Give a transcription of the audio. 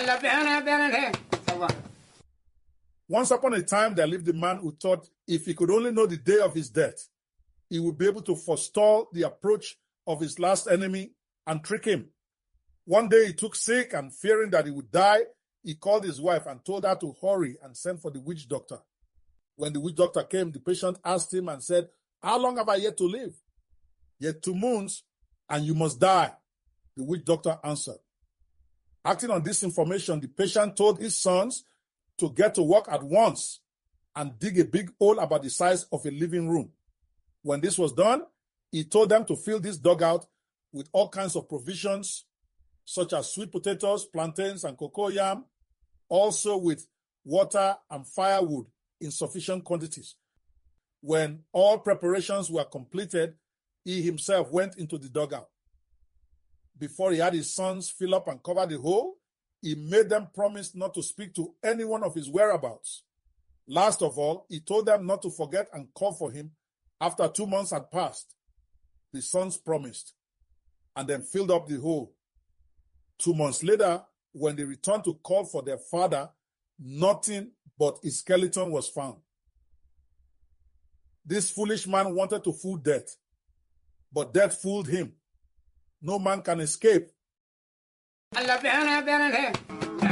Once upon a time, there lived a man who thought if he could only know the day of his death, he would be able to forestall the approach of his last enemy and trick him. One day he took sick, and fearing that he would die, he called his wife and told her to hurry and send for the witch doctor. When the witch doctor came, the patient asked him and said, "How long have I yet to live?" "Yet 2 months, and you must die," the witch doctor answered. Acting on this information, the patient told his sons to get to work at once and dig a big hole about the size of a living room. When this was done, he told them to fill this dugout with all kinds of provisions, such as sweet potatoes, plantains, and cocoyam, also with water and firewood in sufficient quantities. When all preparations were completed, he himself went into the dugout. Before he had his sons fill up and cover the hole, he made them promise not to speak to anyone of his whereabouts. Last of all, he told them not to forget and call for him after 2 months had passed. The sons promised and then filled up the hole. 2 months later, when they returned to call for their father, nothing but his skeleton was found. This foolish man wanted to fool death, but death fooled him. No man can escape.